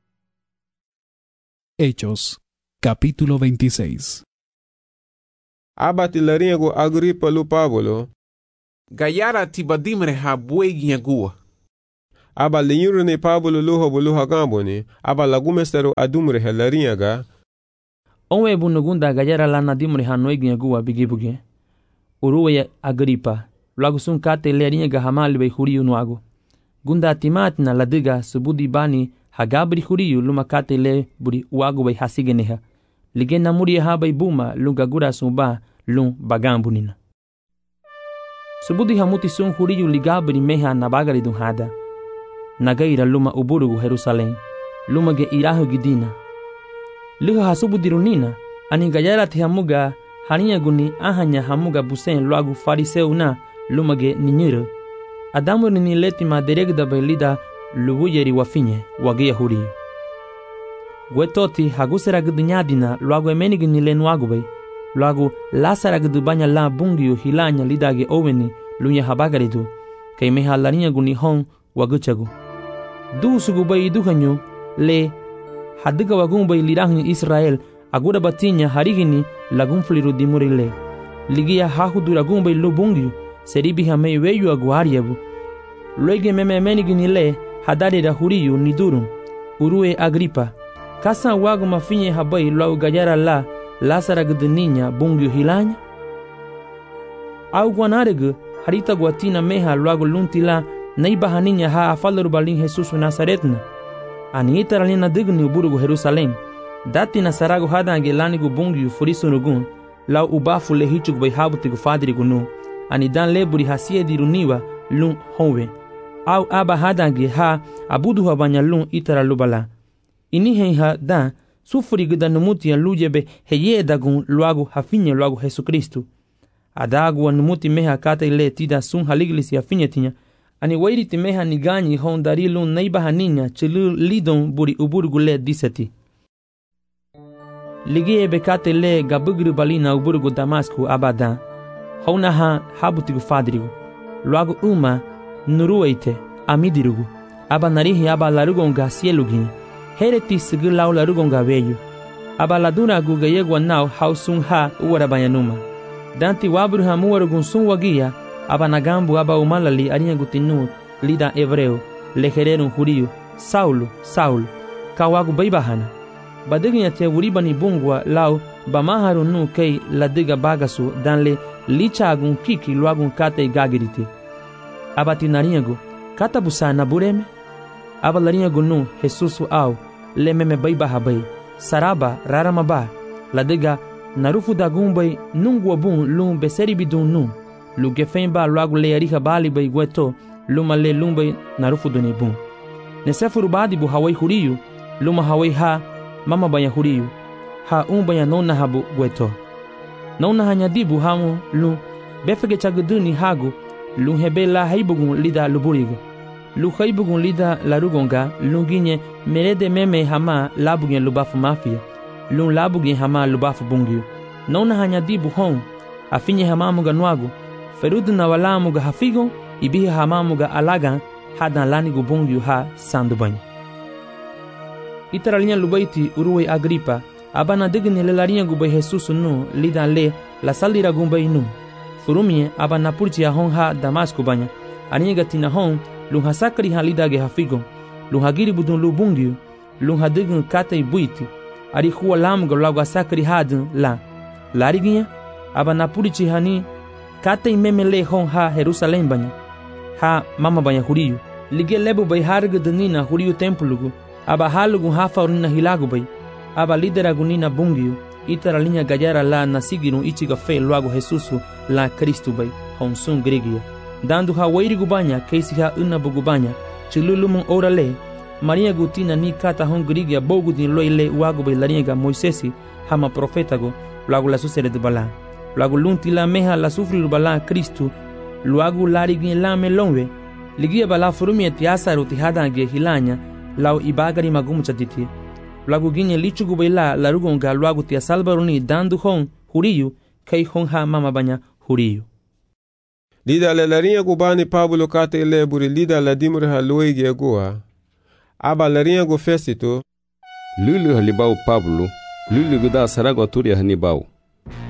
Hechos, capítulo veintiséis. aba ti laringo Agripa lu Pablo gayara ti badimre ha buegi agua. Aba linyuru ni Pablo luho bulu hagambo ni aba lagumestero adumre he laringa. Onwe bunugunda gayara lana dimre ha noegi agua bigibuge. Uruwe Agripa lagu sun kate laringa hamali be huriyu nuago. Gunda timatina ladiga subudi bani hagabri huriyu luma kate le buri uago be hasigeneha. Ligena muri ha bay buma lunga gura sumba lung bagambu nina. Subudi hamuti sun huriyu ligabri meha nabagari dun hada. Nagaira luma uburugu Jerusalem. Luma ge irahu gidina. Liha hasubudi runina. Ani gayara te hamuga hania guni ahanya hamuga busen luagu fariseu na luma ge ninyuru. Adamu ni leti ma deregda belida lubuyeri wafinye wage huriyu. Gwetoti hagusera gudnyadina luagu emenigi ni lenuagu bay. Luagu lasara gudubanya la bungiu hilanya lidage oweni lunya habagaridu. Kay meha larinya guni hon waguchagu. Du sugu bay duhanyu le hadiga wagun bay lirahin Israel agura batinya harigini lagun fliru dimurile. Ligia hahudu lagun bay lubungiu seribi hamei weyu aguariabu. Luege meme menigi ni le hadari da huriyu ni durun. Urue Agripa. Kasa wagu mafinye habai luau gajara la lasara guduninya bungiu hilanya? Au guanaregu harita guatina meha luagu lunti la naiba haninya ha afalaru balin Jesus Nazaretna. Ani itaralina digni uburugu Jerusalem. Dati nasaragu hadange lanigu bungiu furisunugun lau ubafu le hichug bay habutigu fadirigu nu. Ani dan leburi hasie diruniwa lun honwe. Au aba hadange ha abudu habanya lun itaralubala. Ini hei da sufuri gida numuti ya lujebe heye dagun luagu hafinye luagu Jesu Kristu. Adagu wa numuti meha kata ile tida sun haliglisi hafinye tinya. Ani wairiti meha niganyi hon darilun naiba haninya chilu lidon buri uburgu le diseti. Ligie bekate le gabugru balina uburgu Damasku abada. Hona ha habutigu fadrigu. Luagu uma nurueite amidirugu. Aba narihi aba larugonga sielugin. Hereti sigi lau larugonga veyu. Aba laduna guga yegwa nau hausun ha uwarabanyanuma. Danti wabru ha muwarugun sun wagia. Aba nagambu aba umalali arinha gutinu lida hebreu. Lehererun huriyu. Saulo, Saulo. Kawagu baibahana. Badiginya te uribani bungwa lau bamaharu nu kei ladiga bagasu danle lichagun kiki luagun kate gagiriti. Aba tinarinhagu kata busana bureme. Aba larinhagu nu Jesusu au lememe baibaha bai. Saraba raramaba ladiga narufu dagumbay nungwa bun lum beseri bidun nu. Lugefemba luagu le ariha bali bai gweto luma le lumbay narufu duni bun. Nesefuru badi bu hawai huriyu luma hawai ha mama banya huriyu ha umbanya nona habu gweto. Nona hanyadibu hamu lu befege chaguduni hagu lu hebela haibugun lida luburigu. Lu haibugun lida larugonga lunginye merede meme hama labugen lubafu mafia. Lu labugen hama lubafu bungiu. Nona hanyadibu hon afinye hamamuga nuagu. Ferudu na walamuga hafigo ibihi hamamuga alagan hadan lanigu bungiu ha sandubanyu. Itaralinya lubaiti uruwe Agripa abana digni le larinha gubay Jesus nu lidan le la salira gumbay nu. Furumie abana purchi hon ha Damasku banya. Arinha gatina hon lung hasakri ha lidage hafigo. Lung hagiri budun lubungiu. Lung hadign kate buiti. Ari huwa lamuga lagu asakri hadun la. Lariginha abana purchi hani kate meme le hon ha Jerusalem banya. Ha mama banya huriyu. Lige lebu bay harga denina huriyu templugu. Aba halugun hafa urina hilagu bay. Aba lidera gunina bungiu. Itara linha gajara la nasigirun ichiga fe luagu Jesusu la Kristu bay. Honsun grigia. Dandu ha wairigu banya keisi ha una bugu banya. Chilulumun ora le. Maria gutina ni kata hon grigia bogu din loi le uagu bay laringa Moisesi hama profetago luagu la susere de bala. Luagu lunti la meha la sufriru bala Kristu. Luagu larigin la melonwe. Ligia bala furumie tiasaru tihadange hilanya. Lau ibagari magumu chatiti. Lagu ginye lichugu baila larugonga luagu tia salbaruni dandu hon huriyu kai hon ha mama banya huriyu. Lida le larinha gubani Pablo kate ile buri lida la dimure ha loigi egua. Aba larinha gu Fesito. Lulu halibau Pablo. Lulu guda sarago turia hanibau.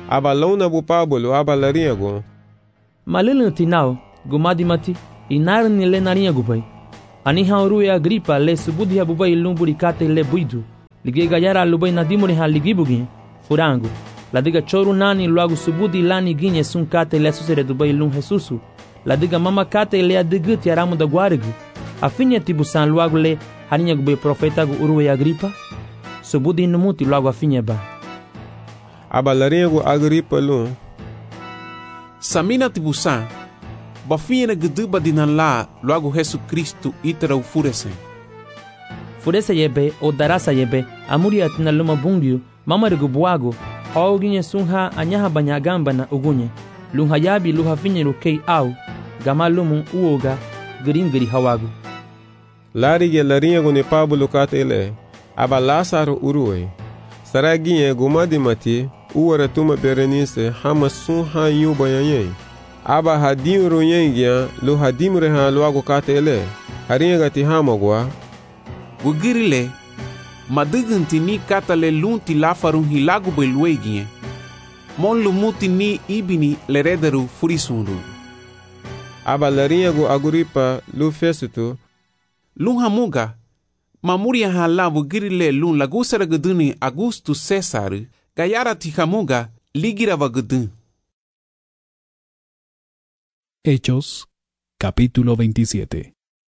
aba launa bu Pablo aba larinyago. Malilin tinao, gumadi mati, inarin ni le narinyago bai. Ani haurue Agripa le subudi ha bubai lumburi kate le buidu. Lige gayara lubai nadimuri ha ligibugi, furango. La diga choru nani luagu subudi lani ginye sun kate le susere dubai lum Jesusu. La diga mama kate le adigiti aramu da guarigu. Afinya tibusan luagu le harinya gube profeta gu urue Agripa. Subudi numuti luagu afinya ba. Aba larinha gu Agripa lum. Samina tibusan. Bafinha na geduba dinan la luagu Jesu Cristo itara u furese. Furese yebe o darasa yebe amuri atina luma bungiu mamarigu buagu. Hauginye sunha anyaha banyagamba na ugunye. Lunha yabi luha finye lukei au. Gama lumu uoga giringiri hawagu. Larige larinha gu ni Pablo katele. Aba Lazaro urue. Saraginye gumadi mati. Uwara tuma Berenice hama sunha yuba yanyei. Aba hadim runyengia lu hadim reha luagu katele. Harinha gati hamagwa. Gugirile. Madiganti ni katale lunti lafarun hilagu belueginye. Mon lumuti ni ibini lerederu furisundu. Aba larinha gu Agripa lu fesutu. Lun hamuga. Mamuria halavu girile lun lagusara guduni Augusto Cesar. Gayara tihamuga ligira vagudun. Hechos, capítulo veintisiete.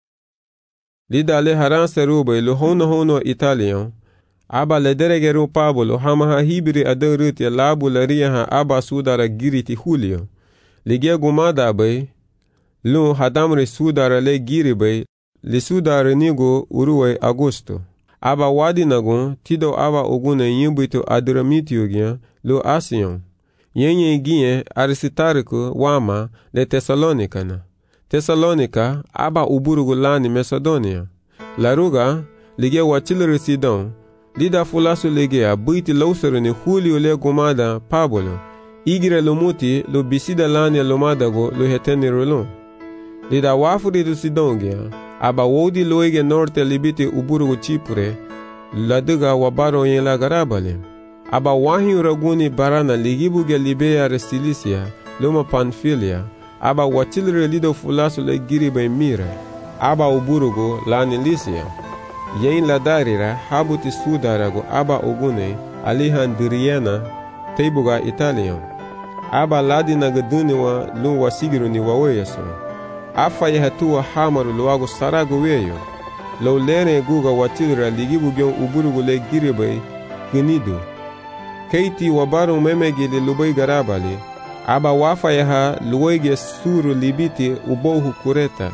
Lidale haran serube lu hono hono Italian. Aba lederegeru Pablo hamaha hibri aderut ya labu laria ha aba sudara giriti Julio. Ligia gumada bay. Lu hadamre sudara le giri bay. Li sudara nigo uruwe Augusto. Aba wadi nagun tido aba ogune yimbitu adramitio gyan lu Asion. Yenye gien Aristarco wama le Thessalonica na. Thessalonica aba uburugu lani Macedonia. Laruga lige wachilere Sidon. Lida fulasu lige abiti lausere ni Julio le gumada Pablo. Igire lumuti lu bisida lani lumadago lu heteni rolon. Lida wafuri du Sidon gyan. Aba wodi loige norte libiti uburugu Chipre. Laduga wabaro yen la garabale. Aba wahi uraguni barana ligibuge Libea Restilicia, luma Pamphylia. Aba watilre lido fulasu le giribe mira. Aba uburugu lani Lycia. Yen la darira habuti sudarago aba ogune alihan diriena teibuga Italian. Aba ladina gaduniwa lu wasigiru ni waweyaso. Afa yehatua hamaru luagu saragu weyo. Lau lene guga watilra ligibugyon uburugu le giribe ginidu. Keiti wabaru memegili lubai garabali. Aba wafa yaha luwege suru libiti ubohu kureta.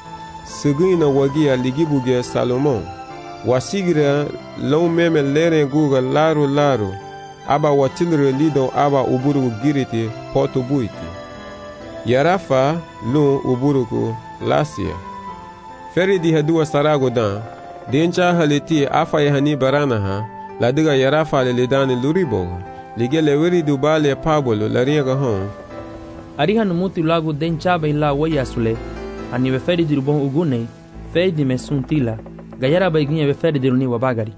Sigina wagia ligibuge Salomon. Wasigira lau meme lene guga laru laru. Aba watilre lido aba uburugu giriti poto buiti. Yarafa lu uburugu Lasia. Feri di hadua sarago dan. Dencha haliti afa yahani barana ha. Ladiga Yarafa le lidani luribo. Lige leweri dubale Pablo laringa hon. Ariha numuti lagu dencha baila waya sule. Ani be feri dirubon ugune. Feri di mesuntila. Gayara baiginye be feri diruni wabagari.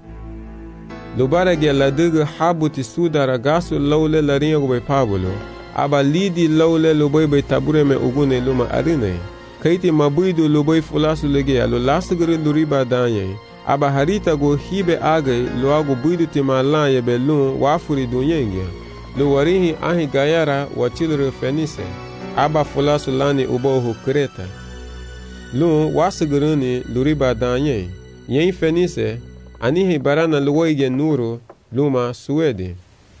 Lubara ge ladiga habuti sudara gasu lawle laringa be Pablo. Aba lidi lawle lubai be tabure me ugune luma arine. Kaiti mabuidu lubai fulasu lege alo lasgere luriba danye. Aba harita go hibe agay luago buidu timala yebe lun wafuri dunyenge. Lu warihi ahi gayara wachilre Fenice. Aba fulasu lani ubohu Kreta. Lun wasgeruni luriba danye. Yen Fenice anihi barana luwaige nuru luma Suede.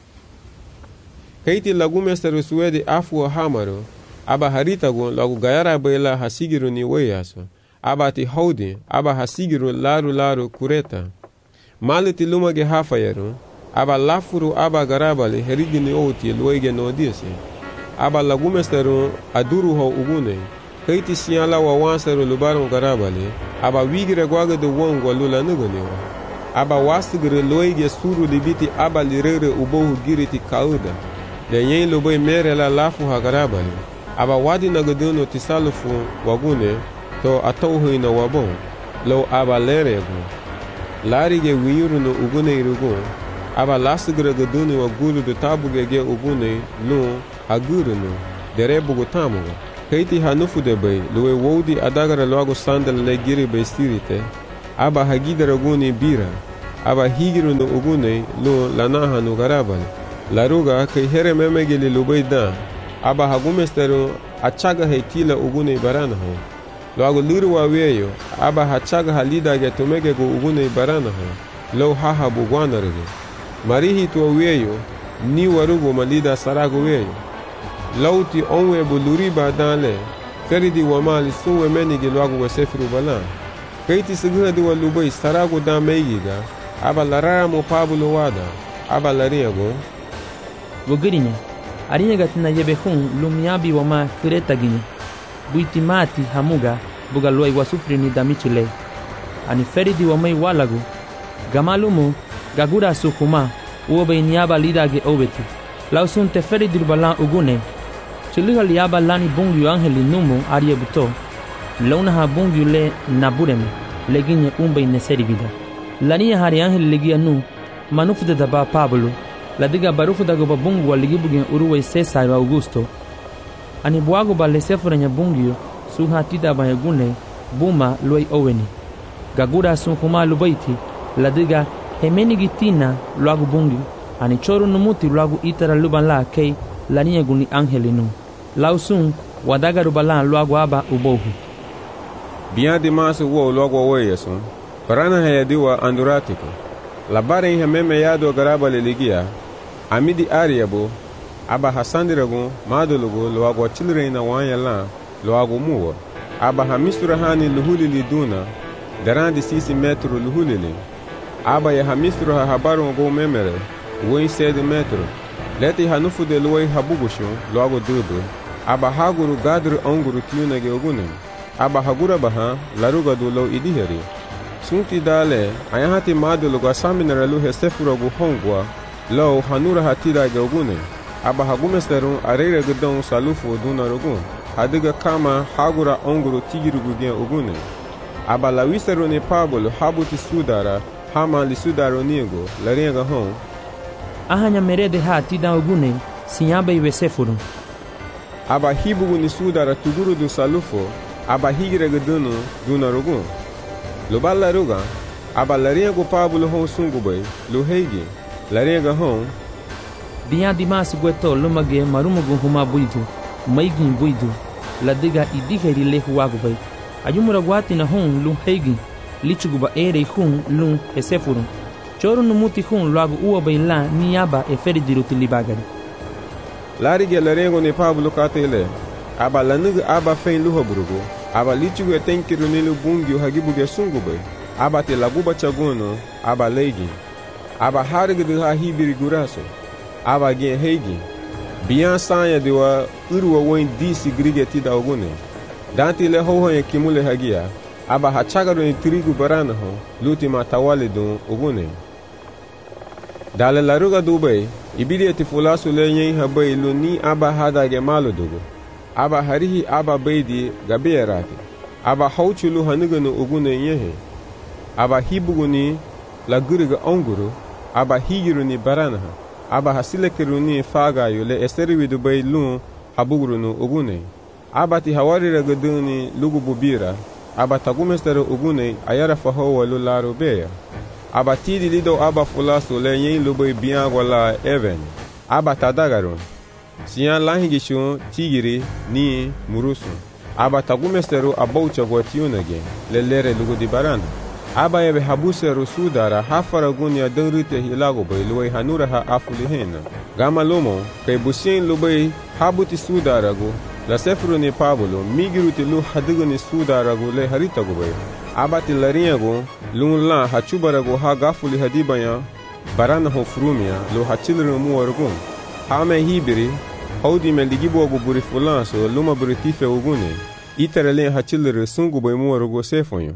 Kaiti lagumesteru Suede afu hamaru. Aba harita go lagu gayara baila hasigiru ni weyaso. Aba ti haudi, aba hasigiru laru laru kureta. Maliti lumage hafayeru. Aba lafuru aba garabali herigini oti luege no disi. Aba lagumesteru aduru ho ugune. Kaiti siala wa wanseru lubaru garabali. Aba wigire gwaga de wongwa lula nuguniwa. Aba wasigire luege suru libiti aba lirere ubohu giriti kauda. Le yen lubai mere la lafu ha garabali. Aba wadi nagaduno tisalufu wagune to atauhu ina wabon. Lo aba leregu. Larige wiyuru no ugune irugu. aba lasigre geduni wa gulu de tabuge ge ubune lu agure nu dere bugu tamugo keiti hanufu de bay luwe wodi adagara logo sandal le giri bay stirite aba hagidara guni bira aba higiru no ugune lu lanaha nu garabal laruga kai here memegeli lubay da aba hagumesteru achaga heitila ugune barana ho logo liru wa weyo aba hachaga halida ge tumege go ugune barana ho lo haha bugwanarege marihi to weyo ni warugo malida sarago weyo lauti onwe buluriba dale feridi wa mali suwe menige logo wesefiru bala keiti siguna di walubay sarago da meyiga aba larara mo pabulo wada aba lariago wogirinya arinya gatina yebe hun lumiabi wama kireta ginya buitimati hamuga buga loi wasufri ni damichile ani feridi wamai walagu gamalumu gagura sukuma uobe niaba lidage obeti lausunte feridi balan ugune chiliga liaba lani bungu angeli numu arie buto launa ha bungu le nabureme leginya umbe neseri vida lani hari angeli legia nu manufu de daba Pablo la diga barufu da goba bungu wa ligi bugen uruwe Cesar wa Augusto ani buago ba lesefura nya bungu suha tida ba gune buma loi oweni gagura sun kuma lubaiti la diga hemeni gitina luagu bungu ani choro numuti luagu itara luban la kei lani guni angelinu lausun wadaga rubala luagu aba ubohu bien dimasu wo luagu weyesun parana hayadiwa anduratiko la bare hememe yado garaba leligia amidi ariabo aba hasandirago madolugo luago chilreina wanyala luago muwa aba hamistura hani luhulili duna garandi sisi metro luhulili aba ya hamistura ha habaru go memere woi sede metro leti hanufu de luwai habugushu luago dubu aba haguru gadru onguru tiyunage ogune aba hagura baha laruga du lo idiheri sunti dale ayahati madulugo asaminara luhe sefurago hongwa lo hanura hatira gogune aba hagumesteru arere gudon salufu dunarugun hadiga kama hagura onguru tigirugu gen ogune aba lawiseru ne Pablo habuti sudara hama li sudaro niego larenga hon ahanya merede hatida ogune sinyabe iwesefuru aba hibugu ni sudara tuguru du salufu aba higire gudunu dunarugun lubala ruga aba larengo Pablo hon sungubay lo heigi larenga hon biya dimas gweto lumage marumugu huma buidu maigin buidu la diga idiheri le huagubay ajumura gwati na hon lu heigi lichuguba ere hun lu esefuru choro numuti hun lagu uobay la niaba e feridiru tilibagari larige larengo ne Pablo katele aba lanuga aba fein luhaburugo aba lichugu etenkiru nilu bungi hagibuge sungubay aba te laguba chagono aba leigi aba harige de ha hibiri guraso aba gen heigi biyan sanya diwa urwa woin disi grige tida ogune danti le hoho ye kimule hagia aba hachagaro ni trigu barana ho luti matawale dun ogune dale laruga dubay ibidi eti fulasu le yen habay luni aba hadage malo dugo aba harihi aba beidi gabeerati aba hauchulu hanugano ogune yehe aba hibuguni la guriga onguru aba higiru ni barana aba hasilekiru ni faga yule esteriwi dubay lun habuguru no ogune aba ti hawari ragaduni lugu bubira aba tagumesteru ogune ayara fahowa lularo beya aba tidi lido aba fulasu le yen lubay biyan wala even aba tadagarun siyan lahingishu tigiri ni murusu aba tagumesteru abaucha gwatiyunage lelere lugu di barana aba yebe habuseru sudara hafara gunya dengrite hilago bay luway hanura ha afuli hena gama lomo kay busien lubay habuti sudarago la sefru ni Pablo migiruti lu hadigani sudarago le haritago bay aba ti lariago lun la hachubarago ha gafuli hadibaya barana ho frumia lo hachilru muwargun hame hibiri haudi me ligibo go buri fulanso luma buritife ogune iterele hachilru sungu bay muwargo sefonyo.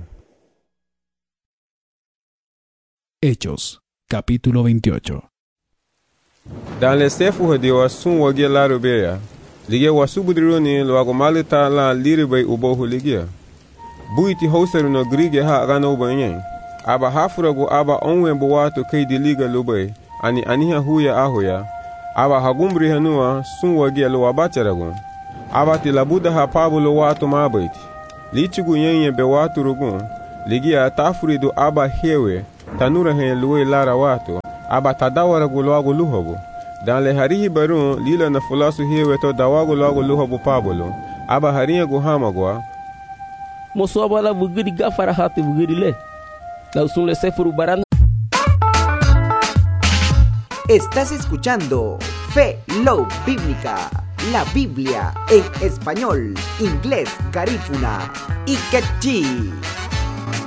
Hechos, capítulo veintiocho. Dans les sefu de wasun wage la rubeya, lige wasubudroni lo agomalita la liribe ubohu ligia. Buiti hoseru no grige ha gano banyen. Aba hafurago aba onwe buwato kay di liga lube, ani aniha huya ahoya, aba hagumri hanua sun wagia lo wabacharagun. Aba tilabuda ha Pablo watu mabaiti. Lichigu yenye be watu rugun, ligia tafuridu aba hewe, tanura hen luwe lara watu, aba tadawara gulwagu luhobu. Dan le harihi barun lila na fulasu hewe to dawagu lwagu luhobu Pablo, aba harinha guhamagwa. Moço abala vugiri gafara hati vugiri le. La usun le sefuru baran. Estás escuchando Fe Love Bíblica, la Biblia en español, inglés, garífuna y quechí.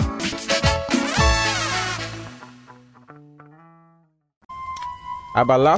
Aba